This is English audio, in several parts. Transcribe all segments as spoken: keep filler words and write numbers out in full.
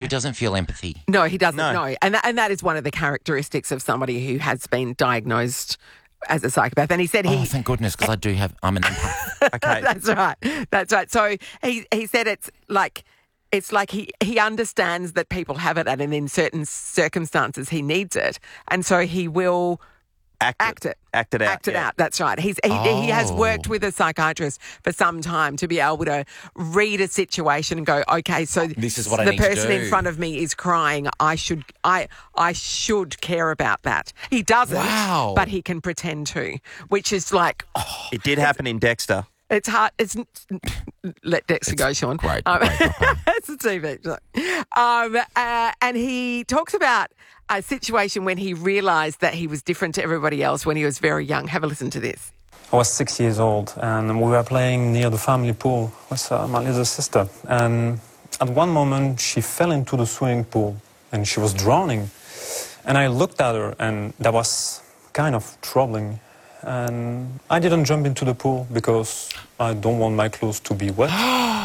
doesn't feel empathy. No, he doesn't. No. No, and that, and that is one of the characteristics of somebody who has been diagnosed as a psychopath. And he said he. Oh, thank goodness, because I do have. I'm an empath. Okay. That's right. That's right. So he he said it's like. It's like he, he understands that people have it and in certain circumstances he needs it. And so he will Act, act it. Act it out. Act it yeah. out. That's right. He's, he, he has Oh. worked with a psychiatrist for some time to be able to read a situation and go, okay, so This is what I the need to person in do. front of me is crying. I should I I should care about that. He doesn't, Wow. but he can pretend to, which is like, oh, It did happen in Dexter. it's hard. It's let Dexter go, Sean. great, Um, great doco. it's a T V show. Um, uh, and he talks about a situation when he realised that he was different to everybody else when he was very young. Have a listen to this. I was six years old and we were playing near the family pool with uh, my little sister. And at one moment she fell into the swimming pool and she was drowning. And I looked at her and that was kind of troubling. And I didn't jump into the pool because I don't want my clothes to be wet.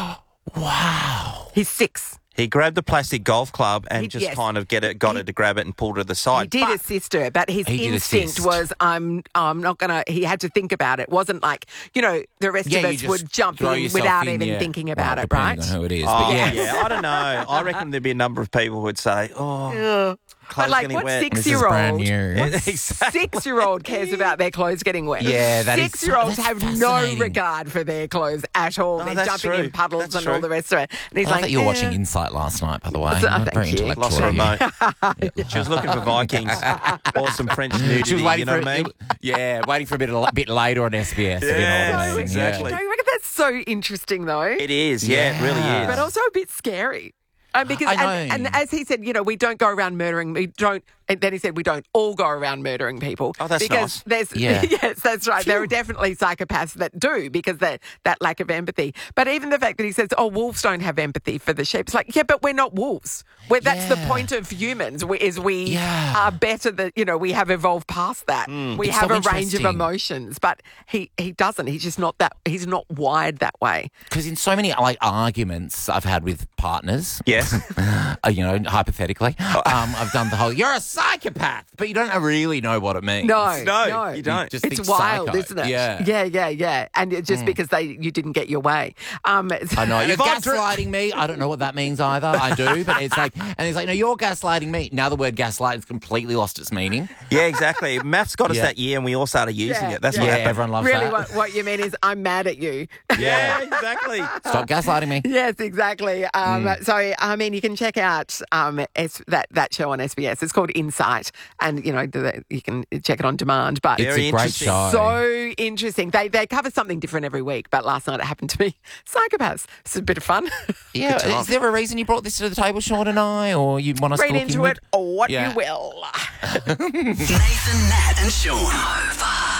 Wow. He's six. He grabbed a plastic golf club and He- just yes. kind of get it, got He- her to grab it and pulled her to the He side. did But assist her, but his He did instinct assist. was, I'm I'm not going to, he had to think about it. It wasn't like, you know, the rest Yeah, of you us just would jump throw in yourself without in, even yeah. thinking Well, about it, depending right? on who it is. Oh, but yeah. yeah, I don't know. I reckon there'd be a number of people who would say, oh, Ugh. clothes But like, getting what wet. This is brand six-year-old? new. Six-year-old cares about their clothes getting wet. Yeah, that is- Six-year-olds that's have no fascinating. regard for their clothes at all. Oh, They're that's jumping true. in puddles That's and true. all the rest of it. And he's I love like, that you were eh. watching Insight last night, by the way. So- thank Very you. intellectual. Lost her of you. remote. She was looking for Vikings or some French nudity, She was waiting you know for what I mean? Yeah, waiting for a bit, a bit later on S B S. if you know Yeah, what I mean. exactly. Don't you reckon that's so interesting, though? It is, yeah, it really Yeah. is. But also a bit scary. Uh, because I and, know. and as he said, you know, we don't go around murdering. We don't. And then he said we don't all go around murdering people. Oh, that's because nice. there's Yeah. yes, that's right. There are definitely psychopaths that do because that that lack of empathy. But even the fact that he says, "Oh, wolves don't have empathy for the sheep," it's like, yeah, but we're not wolves. We're, that's the Yeah. point of humans. We, is we Yeah. are better than you know. We have evolved past that. We It's have so a range of interesting. emotions, but he he doesn't. He's just not that. He's not wired that way. Because in so many like arguments I've had with partners, Yes. uh, you know, hypothetically, um, I've done the whole "you're a psychopath," but you don't really know what it means. No, No, no, you don't. just It's think wild, psycho. isn't it? Yeah. yeah, yeah, yeah. And it's just because they you didn't get your way. Um, I know you're If I dr- gaslighting me. I don't know what that means either. I do, but it's like, and it's like, no, you're gaslighting me. Now the word gaslight has completely lost its meaning. Yeah, exactly. Maths got us Yeah. that year and we all started using Yeah, it. That's yeah. what Yeah, happened. everyone loves really, that. what, what you mean is I'm mad at you. Yeah, exactly. Stop gaslighting me. Yes, exactly. Um, Mm. So, I mean, you can check out um, S- that that show on S B S. It's called Insight, and you know the, you can check it on demand. But It's Very a great interesting. show. so interesting. They they cover something different every week. But last night it happened to be psychopaths. It's a bit of fun. yeah, time. is there a reason you brought this to the table, Sean and I, or you want us Read to look into in it or what Yeah. you will. Nathan, Nat, and Sean.